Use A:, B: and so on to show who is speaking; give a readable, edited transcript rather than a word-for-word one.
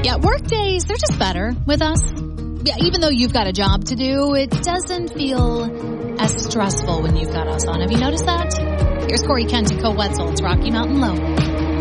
A: Yeah, work days, they're just better with us. Yeah, even though you've got a job to do, it doesn't feel as stressful when you've got us on. Have you noticed that? Here's Corey Kent and Co Wetzel. It's Rocky Mountain Low.